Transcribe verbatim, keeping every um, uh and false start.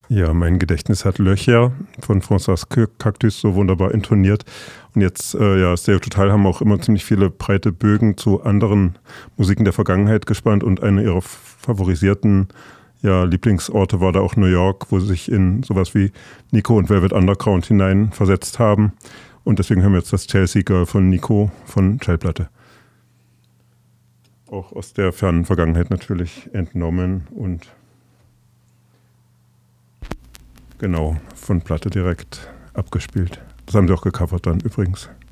Ja, mein Gedächtnis hat Löcher von François Cactus so wunderbar intoniert. Und jetzt, äh, ja, Stereo Total haben auch immer ziemlich viele breite Bögen zu anderen Musiken der Vergangenheit gespannt. Und eine ihrer favorisierten ja, Lieblingsorte war da auch New York, wo sie sich in sowas wie Nico und Velvet Underground hineinversetzt haben. Und deswegen haben wir jetzt das Chelsea Girl von Nico von Schallplatte. Auch aus der fernen Vergangenheit natürlich entnommen und genau, von Platte direkt abgespielt. Das haben sie auch gecovert dann übrigens.